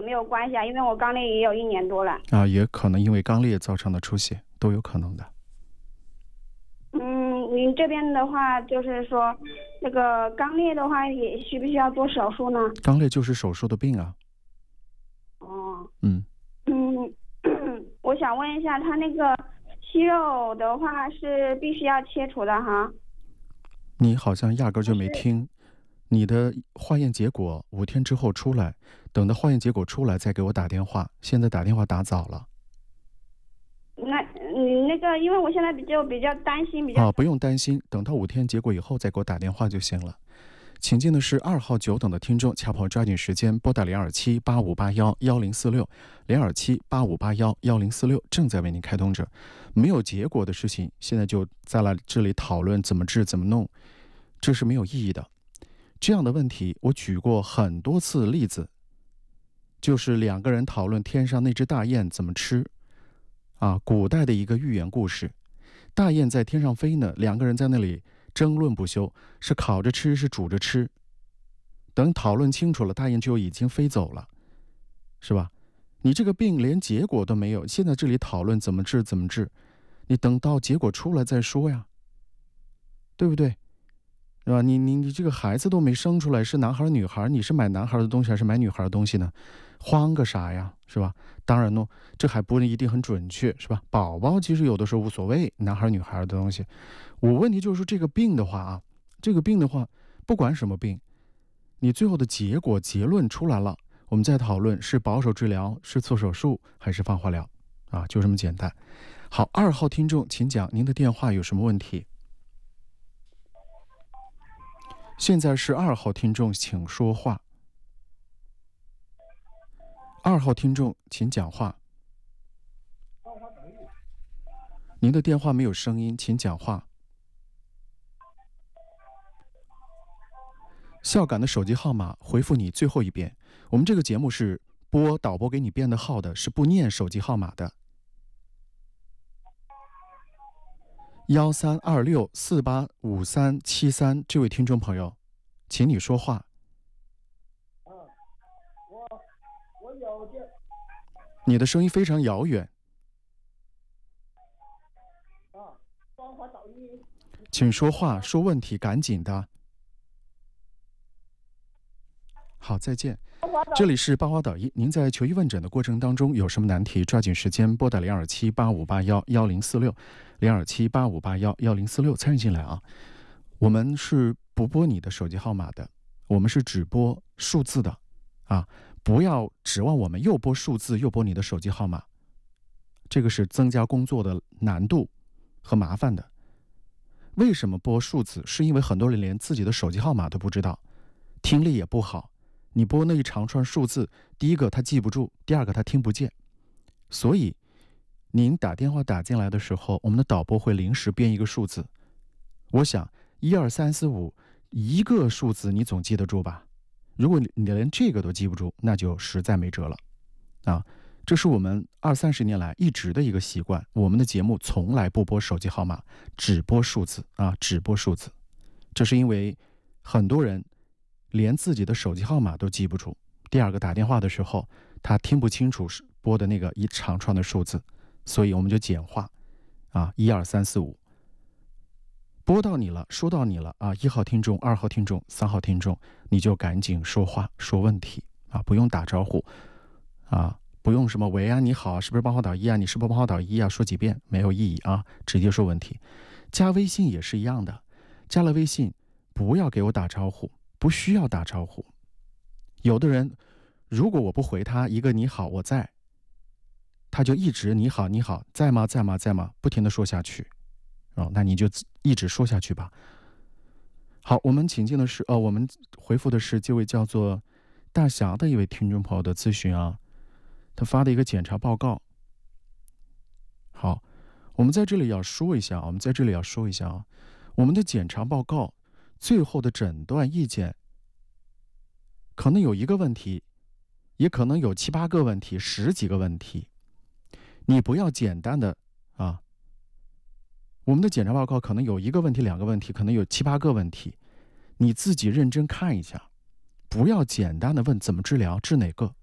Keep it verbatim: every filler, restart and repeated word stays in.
有没有关系啊？因为我肛裂也有一年多了。 啊，也可能因为肛裂造成的出血，都有可能的。 嗯，您这边的话就是说，那个肛裂的话，也需不需要做手术呢？ 肛裂就是手术的病啊。 哦。 嗯。 嗯，我想问一下，他那个息肉的话是必须要切除的哈？ 你好像压根就没听，你的化验结果五天之后出来，等到化验结果出来再给我打电话，现在打电话打早了。 那嗯，那个，因为我现在比较比较担心，比较啊，不用担心，等到五天结果以后再给我打电话就行了。请进的是二号久等的听众，恰好抓紧时间拨打零二七八五八幺幺零四六零二七八五八幺幺零四六，正在为您开通着。没有结果的事情，现在就再来这里讨论怎么治怎么弄，这是没有意义的。这样的问题我举过很多次例子，就是两个人讨论天上那只大雁怎么吃啊，古代的一个寓言故事。大雁在天上飞呢，两个人在那里争论不休，是烤着吃是煮着吃。等讨论清楚了，大雁就已经飞走了，是吧？你这个病连结果都没有，现在这里讨论怎么治怎么治，你等到结果出来再说呀，对不对？是吧？你你你这个孩子都没生出来，是男孩女孩，你是买男孩的东西还是买女孩的东西呢？慌个啥呀，是吧？当然呢，这还不一定很准确，是吧？宝宝其实有的时候无所谓，男孩女孩的东西。我问题就是说这个病的话啊，这个病的话，不管什么病，你最后的结果结论出来了，我们再讨论是保守治疗，是做手术还是放化疗啊，就这么简单。好，二号听众，请讲您的电话有什么问题？现在是二号听众，请说话。二号听众，请讲话。您的电话没有声音，请讲话。孝感的手机号码回复你最后一遍。我们这个节目是拨导播给你编的号的，是不念手机号码的。幺三二六四八五三七三，这位听众朋友，请你说话。 啊，我我有的。 你的声音非常遥远。 啊，帮我导医。 请说话，说问题，赶紧的。好，再见。这里是八花导医，您在求医问诊的过程当中有什么难题，抓紧时间拨打零二七八五八幺幺零四六零二七八五八幺幺零四六参与进来啊。我们是不拨你的手机号码的，我们是只拨数字的啊，不要指望我们又拨数字又拨你的手机号码，这个是增加工作的难度和麻烦的。为什么拨数字？是因为很多人连自己的手机号码都不知道，听力也不好。你拨那一长串数字，第一个他记不住，第二个他听不见。所以您打电话打进来的时候，我们的导播会临时编一个数字。我想一二三四五一个数字你总记得住吧？如果你连这个都记不住，那就实在没辙了啊！这是我们二三十年来一直的一个习惯，我们的节目从来不拨手机号码，只拨数字啊，只拨数字。这是因为很多人连自己的手机号码都记不住，第二个打电话的时候他听不清楚拨的那个一长串的数字，所以我们就简化啊，一二三四五，拨到你了，说到你了啊，一号听众、二号听众、三号听众，你就赶紧说话说问题啊，不用打招呼啊，不用什么喂啊你好，是不是八号导医啊，你是不是八号导医啊，说几遍没有意义啊，直接说问题。加微信也是一样的，加了微信不要给我打招呼，不需要打招呼。有的人如果我不回他一个你好我在，他就一直你好你好，在吗在吗在吗，不停的说下去哦，那你就一直说下去吧。好，我们请进的是呃，我们回复的是这位叫做大侠的一位听众朋友的咨询啊，他发的一个检查报告。好，我们在这里要说一下，我们在这里要说一下啊，我们的检查报告最后的诊断意见可能有一个问题，也可能有七八个问题，十几个问题。你不要简单的啊，我们的检查报告可能有一个问题、两个问题，可能有七八个问题，你自己认真看一下，不要简单的问怎么治疗，治哪个，